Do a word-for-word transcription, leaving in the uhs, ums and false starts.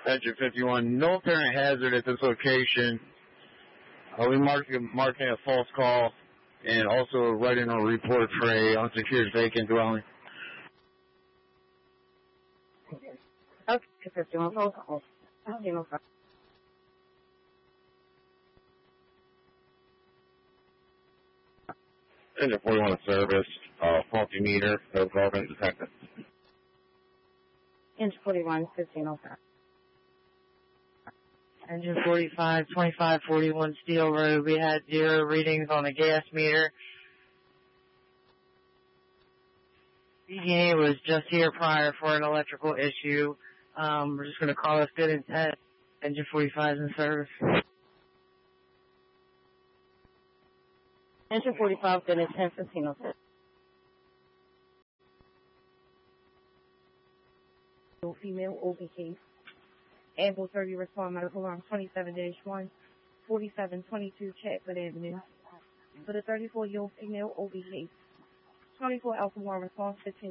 Engine fifty-one, no apparent hazard at this location. Uh, we marked marking a false call and also writing a report for a unsecured vacant dwelling. Okay, fifty-one, false call. Okay, no problem. Engine forty-one service, uh, faulty meter, no relevant detected. Engine forty-one, fifteen oh five. Engine forty-five, twenty-five forty-one Steel Road. We had zero readings on the gas meter. P G A was just here prior for an electrical issue. Um, we're just going to call us good intent. Engine forty-five is in service. Engine forty-five, good intent, fifteen oh six. Female O B case. Amble thirty respond medical alarm twenty-seven dash one, forty-seven twenty-two Chatfoot Avenue. For the thirty-four-year-old female O B case. twenty-four Alpha one response fifteen.